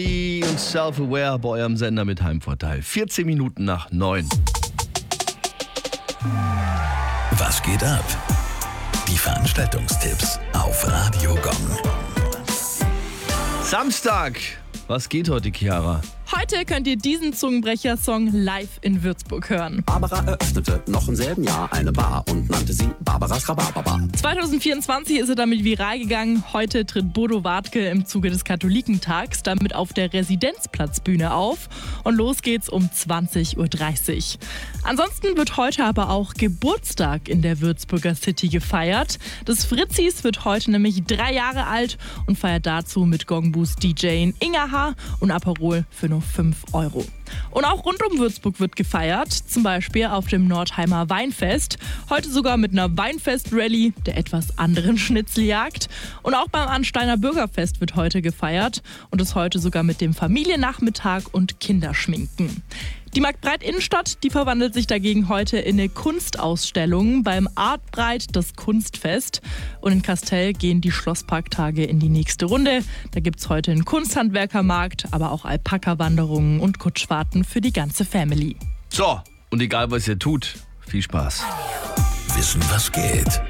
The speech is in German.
Und Self-Aware bei eurem Sender mit Heimvorteil. 14 Minuten nach 9. Was geht ab? Die Veranstaltungstipps auf Radio Gong. Samstag. Was geht heute, Chiara? Heute könnt ihr diesen Zungenbrecher-Song live in Würzburg hören. Barbara eröffnete noch im selben Jahr eine Bar und nannte sie Barbaras Rhabarberbar. 2024 ist er damit viral gegangen. Heute tritt Bodo Wartke im Zuge des Katholikentags damit auf der Residenzplatzbühne auf. Und los geht's um 20.30 Uhr. Ansonsten wird heute aber auch Geburtstag in der Würzburger City gefeiert. Das Fritzis wird heute nämlich 3 Jahre alt und feiert dazu mit Gongboost DJ Inga H. und Aperol für nur 5 Euro. Und auch rund um Würzburg wird gefeiert, zum Beispiel auf dem Nordheimer Weinfest. Heute sogar mit einer Weinfest-Rallye, der etwas anderen Schnitzeljagd. Und auch beim Arnsteiner Bürgerfest wird heute gefeiert und das heute sogar mit dem Familiennachmittag und Kinderschminken. Die Marktbreit Innenstadt, die verwandelt sich dagegen heute in eine Kunstausstellung beim Artbreit, das Kunstfest. Und in Kastel gehen die Schlossparktage in die nächste Runde. Da gibt's heute einen Kunsthandwerkermarkt, aber auch Alpaka-Wanderungen und Kutschfahrten für die ganze Family. So, und egal was ihr tut, viel Spaß. Wissen, was geht.